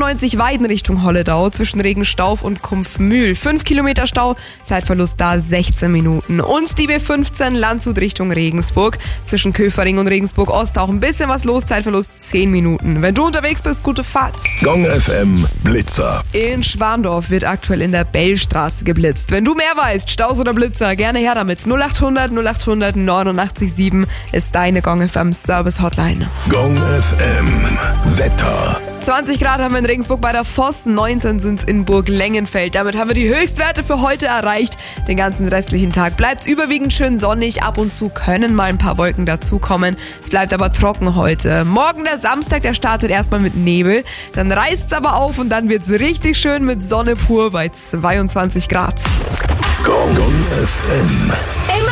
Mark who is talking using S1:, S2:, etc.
S1: A99 Weiden Richtung Holledau zwischen Regenstauf und Kumpfmühl. 5 Kilometer Stau, Zeitverlust da 16 Minuten. Und die B15 Landshut Richtung Regensburg. Zwischen Köfering und Regensburg Ost auch ein bisschen was los, Zeitverlust 10 Minuten. Wenn du unterwegs bist, gute Fahrt.
S2: Gong FM Blitzer.
S1: In Schwandorf wird aktuell in der Bellstraße geblitzt. Wenn du mehr weißt, Staus oder Blitzer, gerne her damit. 0800 0800 89,7 ist deine Gong FM Service Hotline.
S2: Gong FM Wetter.
S1: 20 Grad haben wir in Regensburg bei der Voss, 19 sind es in Burg Lengenfeld. Damit haben wir die Höchstwerte für heute erreicht. Den ganzen restlichen Tag bleibt es überwiegend schön sonnig. Ab und zu können mal ein paar Wolken dazukommen. Es bleibt aber trocken heute. Morgen der Samstag, der startet erstmal mit Nebel. Dann reißt es aber auf und dann wird es richtig schön mit Sonne pur bei 22 Grad.
S2: Gong FM.